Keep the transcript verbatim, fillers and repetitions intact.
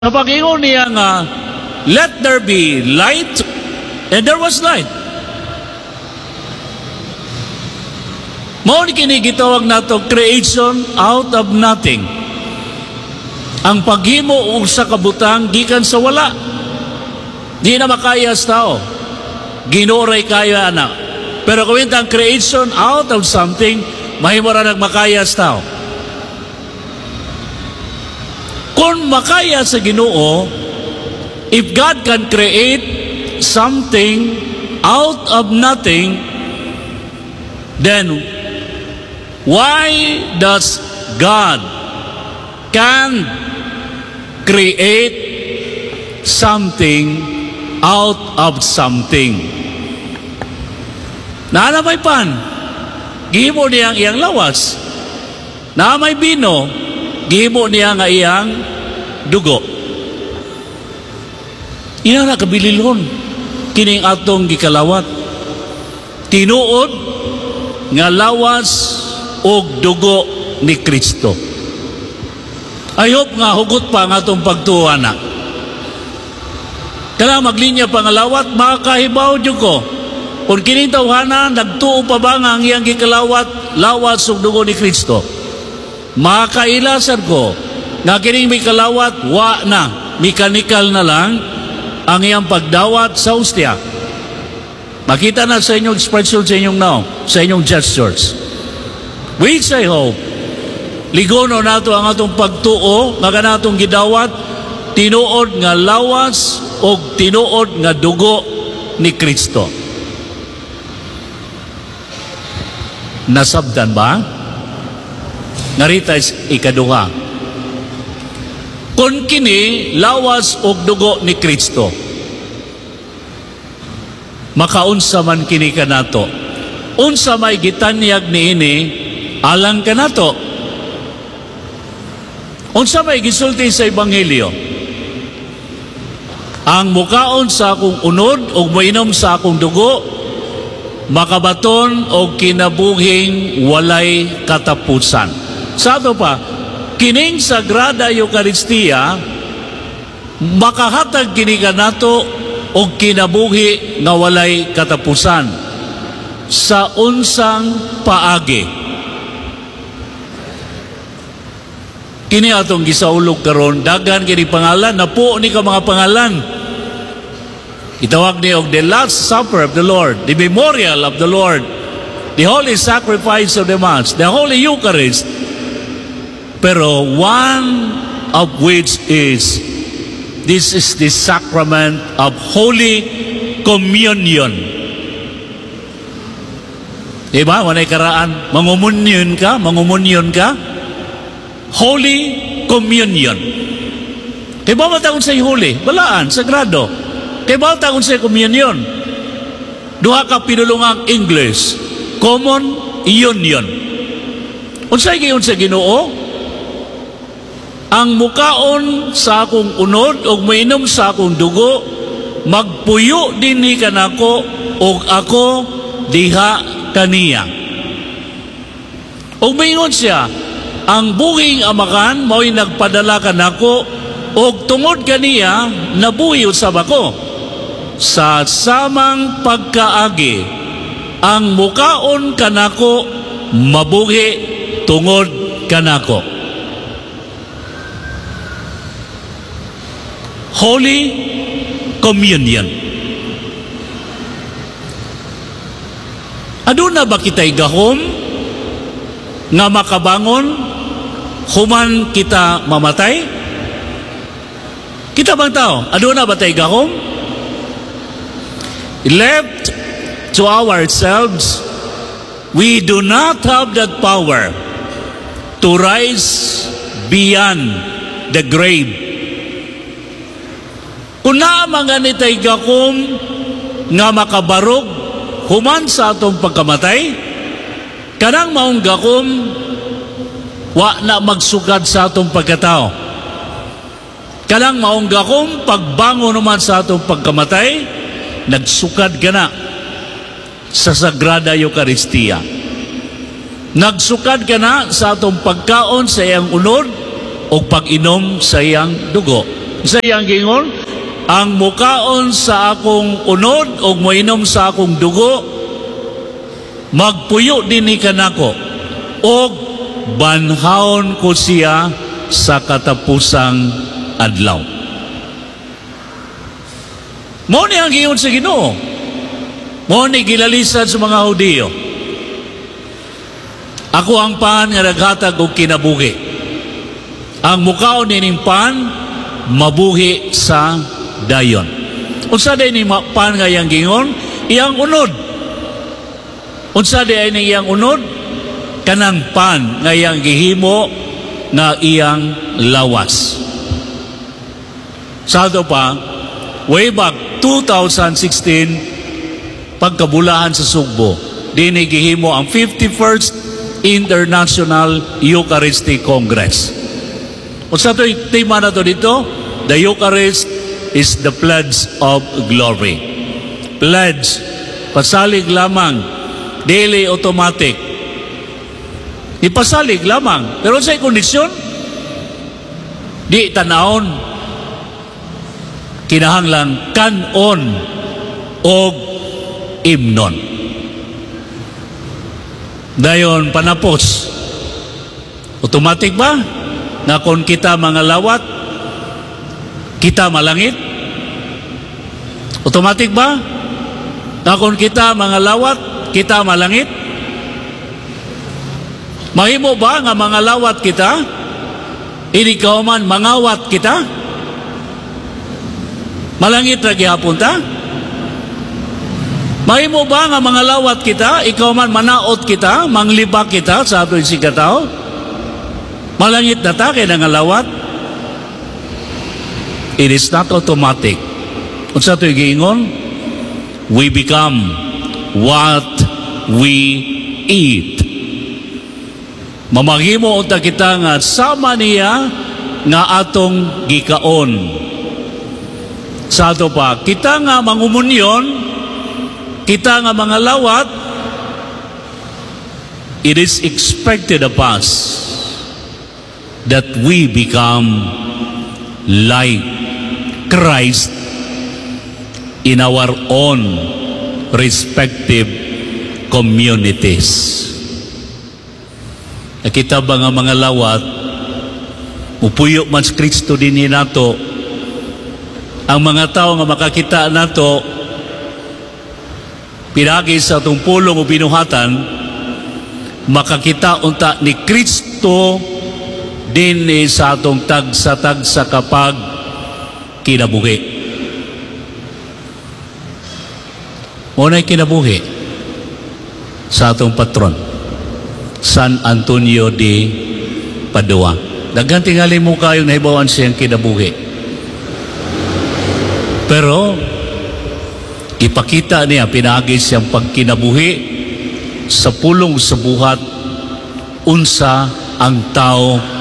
Sa pag-ingon niya nga, let there be light, and there was light. Mao ni kini gitawag nato creation out of nothing. Ang paghimo og sa kabutang gikan sa wala. Di na makaya sa tao. Ginuray kaya ana. Pero kung ang creation out of something, mahimo ra nagmakaya sa tao. Kung makaya sa Ginoo, if God can create something out of nothing, then why does God can create something out of something? Na may pan, gihimo niya ang iyang lawas. Na may bino, gihimo niya nga iyang dugo. Ina na kabililon kining atong gikalawat. Tinuod nga lawas og dugo ni Kristo. I hope nga hugot pa nga atong pagtuwa na. Kaya maglinya pa nga lawat, makahibaw dyo ko. Kung kining tawhana, nagtuo pa ba nga ang iyang gikalawat, lawas og dugo ni Kristo? Makailasan ko nga kining may kalawat, wa na, mechanical na lang ang iyang pagdawat sa hostya. Makita na sa inyong expression sa inyong now, sa inyong gestures. Which I hope, ligono nato ang atong pagtuo, nga kanatong gidawat, tinuod nga lawas o tinuod nga dugo ni Kristo. Nasabdan ba? Narita is ikaduha. Kung kini lawas og dugo ni Kristo, makaunsa man kini kanato. Unsa may gitanyag niini alang kanato. Unsa may gisulti sa ebanghelyo? Ang mukaon sa akong unod o mainom sa akong dugo, makabaton o kinabuhing walay katapusan. Sa ato pa, kining Sagrada Eucharistia, makahatag kini kanato o kinabuhi nga walay katapusan sa unsang paagi. Kini atong gisaulog karon, dagan kini pangalan, napuo ni ka mga pangalan. Itawag ni og the Last Supper of the Lord, the Memorial of the Lord, the Holy Sacrifice of the Mass, the Holy Eucharist. Pero one of which is, this is the sacrament of Holy Communion. Diba? Wanay karaan, mangumunyon ka, mangumunyon ka, Holy Communion. Kaya ba matawag sa holy? Balaan, sagrado. Kaya ba matawag sa communion? Duha ka pinulungang English, common union. Unsay gayon sa Ginoo? Ang mukaon sa akong unod o mainom sa akong dugo, magpuyo din ni kanako o ako diha kaniya. O maingon siya, ang buhing amakan mo'y nagpadala kanako o tungod kaniya nabuhi usab ako. Sa samang pagkaagi, ang mukaon kanako mabuhi tungod kanako. Holy Communion. Aduna ba kita'y gahom nga makabangon human kita mamatay? Kita bang tao? Aduna ba tayo gahom? Left to ourselves, we do not have that power to rise beyond the grave. Kung naamang ganitay gakom nga makabarog human sa atong pagkamatay, kanang maong gakom wa na magsugad sa atong pagkatao. Kanang maong gakom pagbangon naman sa atong pagkamatay, nagsukad ka na sa Sagrada Eucharistia. Nagsukad ka na sa atong pagkaon sa iyang unod o pag-inom sa iyang dugo. Sa iyang gingon, ang mukaon sa akong unod o moinom sa akong dugo, magpuyo din ni kanako, o banhaon ko siya sa katapusang adlaw. Mo ni ang gingon sa Ginoo. Mo ni gilalisan sa mga Hudiyo. Ako ang pan nga naghatag og kinabuhi. Ang mukaon nining pan mabuhi sa dayon. Unsa day ni pan nga iyang gingon? Iyang unod. Unsa day ni iyang unod? Kanang pan nga iyang gihimo nga iyang lawas. Sa ato pa, way back two thousand sixteen, pagkabulahan sa Sugbo, dinhi gihimo ang fifty-first International Eucharistic Congress. Unsa to'y tema na to dito? The Eucharist is the pledge of glory. Pledge, pasalig lamang, daily automatic. Ipasalig lamang. Pero sa kondisyon, di tanahon, kinahanglang kanon o imnon. Dayon panapos. Automatic ba? Na kung kita mga lawat, kita malangit? Automatic ba? Na kung kita mga lawat, kita malangit? Mahimo ba nga mga lawat kita? Ini ka man mangawat kita? Malangit ra gihapon ta? Mahimo ba nga mga lawat kita? Ikaw man manaot kita, manglibak kita sa ato sikataw? Malangit na ta kaya nga lawat? It is not automatic. Unsa to'y giingon? We become what we eat. Mamahimo unta kita nga sama niya nga atong gikaon. Sa ato pa, kita nga mangumunyon, kita nga mga lawat, it is expected of us that we become like Christ in our own respective communities. Nakita ba nga mga lawat, upuyo man sa Kristo din nato, ang mga tao nga makakita nato, pinagi sa itong pulong o binuhatan, makakita unta ni Kristo din sa atong tagsa-tagsa kapag kinabuhi. Una'y kinabuhi sa atong patron, San Antonio de Padua. Daghang tingali mo kayong nahibawan siyang kinabuhi. Pero ipakita niya, pinagi siyang pagkinabuhi sa pulong sa buhat, unsa ang tao